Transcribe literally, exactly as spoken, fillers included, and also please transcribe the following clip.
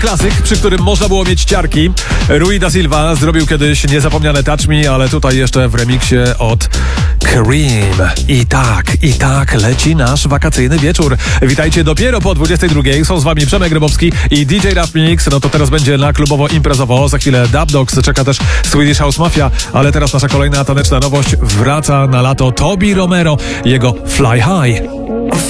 klasyk, przy którym można było mieć ciarki. Rui da Silva zrobił kiedyś niezapomniane Touch Me, ale tutaj jeszcze w remiksie od Cream. I tak, i tak leci nasz wakacyjny wieczór. Witajcie dopiero po dwudziestej drugiej. Są z wami Przemek Rybowski i D J Rap Mix. No to teraz będzie na klubowo imprezowo. Za chwilę Dub Dogs, czeka też Swedish House Mafia, ale teraz nasza kolejna taneczna nowość. Wraca na lato Tobi Romero, jego Fly High.